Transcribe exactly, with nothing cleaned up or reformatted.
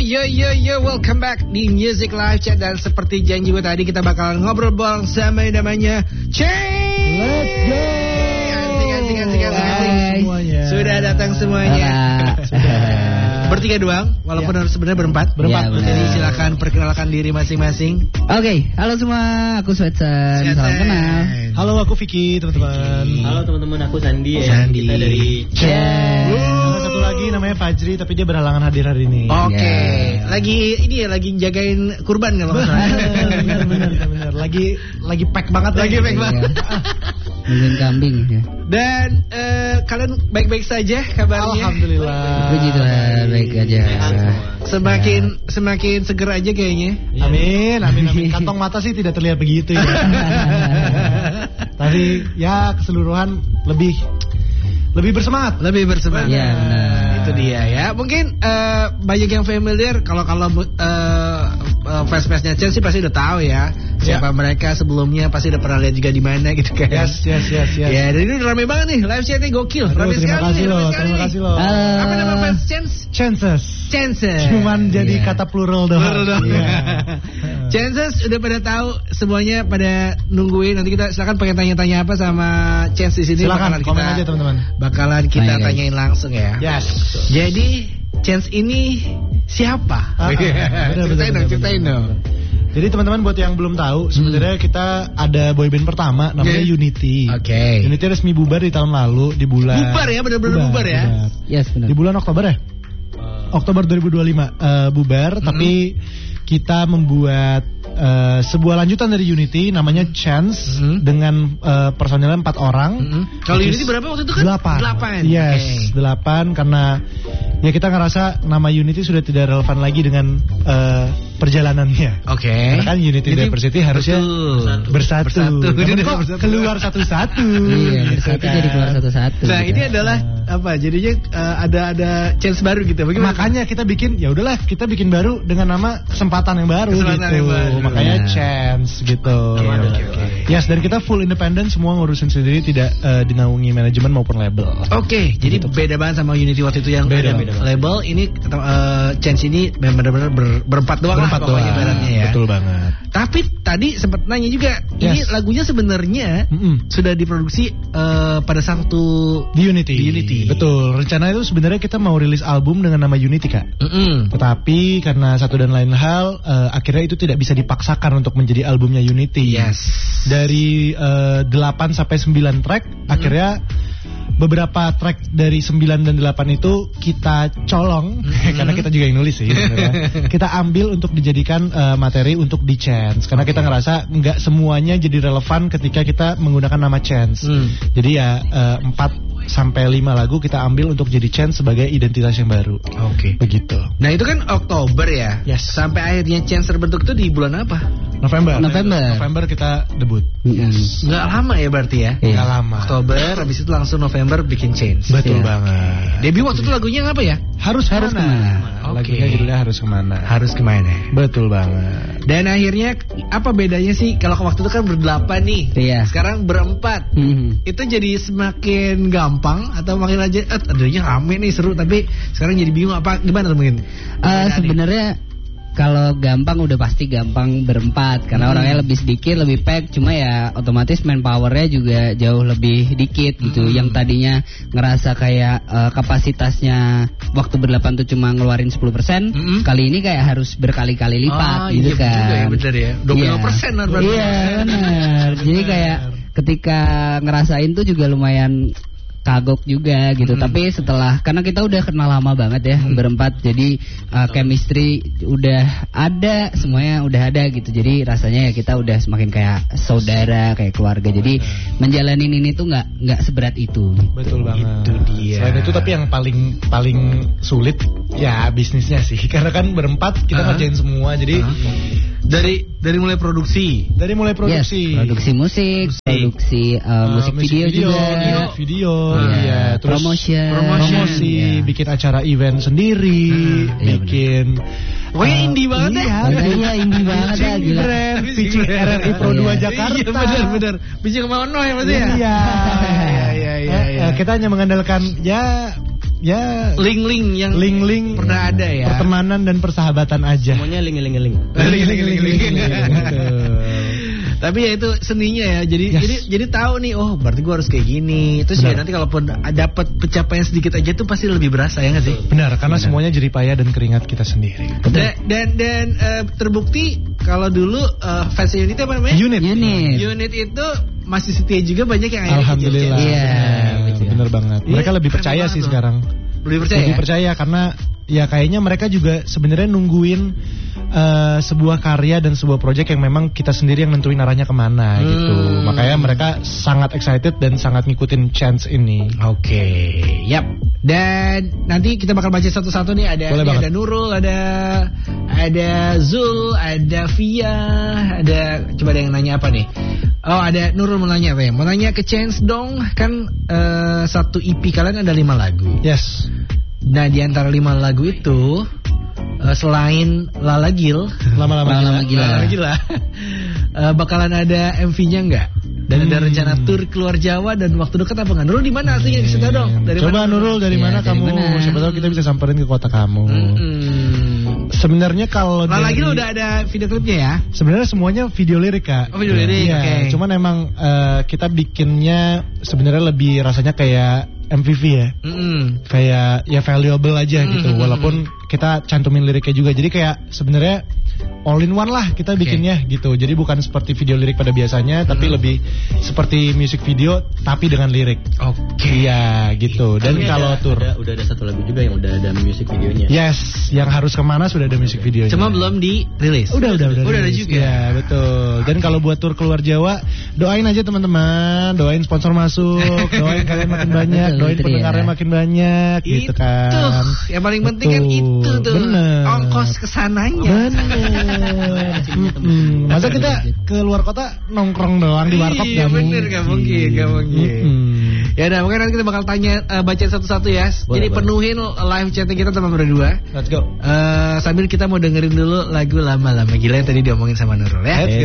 yo yo yo, welcome back di Music Live Chat. Dan seperti janji gue tadi, kita bakalan ngobrol bareng sama yang namanya Chains. Let's go. Asik, asik, asik, asik, asik. Semuanya. Sudah datang semuanya. Sudah. Bertiga doang, walaupun harus sebenarnya berempat. Berempat. Ya, jadi silakan perkenalkan diri masing-masing. Oke, okay, halo semua, aku Sweatsen, salam kenal. Halo, aku Vicky, teman-teman. Halo teman-teman, aku Sandi. Sandi. Kita dari Yeah. Ada satu lagi namanya Fajri, tapi dia berhalangan hadir hari ini. Oke, Yeah. lagi ini ya, lagi jagain kurban kalau nggak salah. benar, benar, benar. Lagi, lagi pack banget. Lagi ya. pack banget. Nungguin kambing ya. Dan eh, kalian baik-baik saja kabarnya? Alhamdulillah. Puji Tuhan, baik aja. Semakin semakin seger aja kayaknya. Amin, amin, amin. Kantong mata sih tidak terlihat begitu ya. Tapi ya keseluruhan lebih lebih bersemangat. Lebih bersemangat. Iya, benar. Itu dia ya. Mungkin eh, banyak yang familiar kalau kalau uh, fans-fansnya Chains sih pasti udah tahu ya. Siapa Ya. mereka sebelumnya, pasti udah pernah lihat juga di mana gitu kan. Yes, yes, yes, yes. Ya, dan ini udah rame banget nih. Live chatnya gokil. Aduh, Rame terima sekali kasih nih, loh, rame sekali terima nih. kasih loh. Halo. Apa nama fans Chains? Chances. Chances. Cuman jadi Iya. kata plural doang. Plural doang. Iya. Chances udah pada tahu, semuanya pada nungguin. Nanti kita silakan pengen tanya-tanya apa sama Chance di sini. Silakan Bakalan komen kita- aja teman-teman. Bakalan kita Tanya, guys. tanyain langsung ya. Yes. Jadi Chance ini siapa? Ah, ah, benar, benar, Ceritain dong, benar, ceritain benar, dong. benar. Jadi teman-teman buat yang belum tahu, sebenarnya kita ada boyband pertama namanya Oke. Unity. Oke. Unity resmi bubar di tahun lalu di bulan. Bubar ya, benar-benar bubar ya? bubar. Yes, benar. Di bulan Oktober ya? Oktober dua ribu dua puluh lima eh, bubar, tapi kita membuat eh, sebuah lanjutan dari Unity namanya Chance Mhm. dengan eh, personilnya empat orang. Mm-mm. Kalau Terus Unity berapa waktu itu kan? Delapan. Delapan. Yes, Oke. delapan karena ya kita ngerasa nama Unity sudah tidak relevan lagi dengan eh, perjalanannya. Oke. Karena kan Unity Jadi, Diversity harusnya betul. bersatu. Bersatu. Namun Jadi kok bersatu. keluar satu-satu. Iya, gitu bersatu kan. jadi keluar satu-satu. Nah, gitu. ini adalah apa? Jadinya eh, ada ada Chance baru gitu. Bagaimana? Makanya kita bikin, ya udahlah kita bikin baru dengan nama kesempatan yang baru Kesempatan gitu. yang baru. Makanya Nah. Chance gitu. Oke, oke, oke. Yes, dan kita full independen, semua ngurusin sendiri, tidak eh, dinaungi manajemen maupun label. Oke, jadi beda banget sama Unity waktu itu yang Beda, ada beda. label. Ini uh, Chance ini benar-benar ber, berempat doang Berempat lah pokoknya doang. ibaratnya ya. Betul banget. Tapi tadi sempat nanya juga, ini Yes. lagunya sebenarnya Mm-mm. sudah diproduksi uh, pada satu Di Unity. Di Unity. Betul. Rencana itu sebenarnya kita mau rilis album dengan nama Unity, Kak. Mm-mm. Tetapi karena satu dan lain hal, eh, akhirnya itu tidak bisa dipaksakan untuk menjadi albumnya Unity. Yes. Dari eh, delapan sampai sembilan track, akhirnya beberapa track dari sembilan dan delapan itu kita colong, karena kita juga yang nulis sih sebenarnya. Kita ambil untuk dijadikan eh, materi untuk di Chance, karena kita ngerasa nggak semuanya jadi relevan ketika kita menggunakan nama Chance. Hmm. Jadi ya eh, empat sampai lima lagu kita ambil untuk jadi Chance sebagai identitas yang baru. Oke. Begitu. Nah itu kan Oktober ya. Yes. Sampai akhirnya Chance terbentuk itu di bulan apa? November. November. November kita debut. Mm-mm. Nggak lama ya berarti ya? Iya. Nggak lama. Oktober, habis itu langsung November bikin Chance. Betul Iya. banget. Debut waktu itu lagunya apa ya? Harus Harus kemana? kemana? Lagunya Oke. judulnya harus kemana? Harus kemana? Betul banget. Dan akhirnya apa bedanya sih kalau waktu itu kan berdelapan nih, Iya. sekarang berempat. Mhm. Itu jadi semakin gampang atau makin aja, eh, adanya rame nih seru, tapi sekarang jadi bingung apa gimana tuh mungkin? Eh, sebenarnya kalau gampang udah pasti gampang berempat karena Hmm. orangnya lebih sedikit, lebih pack, cuma ya otomatis manpowernya juga jauh lebih dikit gitu. Hmm. Yang tadinya ngerasa kayak eh, kapasitasnya waktu berdelapan tuh cuma ngeluarin sepuluh persen, Hmm. kali ini kayak harus berkali-kali lipat Ah, gitu iya kan. juga ya, bener ya. dua puluh lima persen Iya. lah berarti. Iya, benar. Jadi kayak ketika ngerasain tuh juga lumayan kagok juga gitu. Hmm. Tapi setelah, karena kita udah kenal lama banget ya berempat, jadi uh, chemistry udah ada, semuanya udah ada gitu. Jadi rasanya ya kita udah semakin kayak saudara, kayak keluarga. Jadi menjalanin ini tuh nggak nggak seberat itu. Betul banget. Itu dia. Selain itu tapi yang paling paling sulit ya bisnisnya sih. Karena kan berempat kita Uh-huh. ngerjain semua. Jadi Uh-huh. Dari dari mulai produksi. dari mulai produksi, Yes, produksi musik, produksi uh, uh, musik video, juga, edit video, Iya. iya, terus Promotion. Promotion. promosi, Iya. bikin acara event sendiri, Hmm, iya, bikin Pokoknya uh, indie banget iya, ya. Iya, indie banget ya, pitching gila. brand, Pitching pitching brand. R R I Pro dua Iya. Jakarta. Iya benar benar. Bisa ke Ono ya maksudnya. Iya. Iya iya iya. Eh, iya. eh, kita hanya mengandalkan ya ya link-link yang link-link pernah ada ya. Pertemanan dan persahabatan aja. Semuanya ling-ling-ling. Link-link. Tapi ya itu seninya ya. Jadi Yes. jadi jadi tahu nih, oh berarti gue harus kayak gini. Terus ya Benar. nanti kalaupun dapat pencapaian sedikit aja tuh pasti lebih berasa ya nggak sih? Benar, karena semuanya jerih payah dan keringat kita sendiri. Da- Dan dan eh, terbukti kalau dulu eh, fans unit apa namanya? Unit. Unit. Unit itu masih setia juga, banyak yang akhirnya Alhamdulillah. kecil-kecil. Iya, Benar, benar banget. Mereka Iya, lebih keren percaya banget sih tuh. sekarang. Lebih percaya. Lebih ya? percaya karena ya kayaknya mereka juga sebenarnya nungguin uh, sebuah karya dan sebuah project yang memang kita sendiri yang nentuin arahnya kemana Hmm. gitu. Makanya mereka sangat excited dan sangat ngikutin chance ini. Oke, yap. Dan nanti kita bakal baca satu-satu nih. Ada Boleh nih, banget. ada Nurul, ada ada Zul, ada Via, ada coba ada yang nanya apa nih? Oh, ada Nurul mau nanya apa ya? Mau nanya ke Chance dong, kan eh, satu E P kalian ada lima lagu. Yes. Nah, di antara lima lagu itu eh, selain Lala Gil, Lama-lama Lama-lama gila. gila. Lala Gila, eh, bakalan ada M V-nya nggak? Dan ada Hmm. rencana tur keluar Jawa dan waktu dekat apa nggak? Nurul di mana aslinya? Di situ dong. Dari Coba mana? Nurul dari Ya, mana dari kamu? mana? Siapa tahu kita bisa samperin ke kota kamu. Mm-mm. Sebenarnya kalau Lala dari- Gil udah ada video klipnya ya? Sebenarnya semuanya video lirik Kak. Oh, video lirik, Iya, oke. cuman emang eh, kita bikinnya sebenarnya lebih rasanya kayak M V V ya. Mm-mm. Kayak ya valuable aja gitu. Mm-mm. Walaupun kita cantumin liriknya juga. Jadi kayak sebenarnya all in one lah kita bikinnya gitu. Jadi bukan seperti video lirik pada biasanya, tapi lebih seperti music video tapi dengan lirik. Oke. Iya gitu. Dan Tapi kalau ada- tour, ada- udah ada satu lagu juga yang udah ada music videonya. yes, yang harus kemana sudah ada music videonya. Cuma belum dirilis. Udah, udah, udah. Udah ada rilis. juga. Ya, betul. Dan kalau buat tur keluar Jawa, doain aja teman-teman, doain sponsor masuk, doain kalian makin banyak, Betul, doain itu pendengarnya dia. makin banyak, gitu Itu kan. yang paling penting kan Betul. itu tuh. Bener. Ongkos kesananya. Bener. Mm-mm. Masa kita ke luar kota nongkrong doang di warkop Iya gak bener, gak mungkin, gak mungkin. Mm-mm. Ya udah, mungkin nanti kita bakal tanya, eh, bacain satu-satu ya. Boleh, Jadi boleh. penuhin live chatting kita teman berdua. Let's go. Eh, sambil kita mau dengerin dulu lagu lama-lama gila yang tadi diomongin sama Nurul ya. Let's go.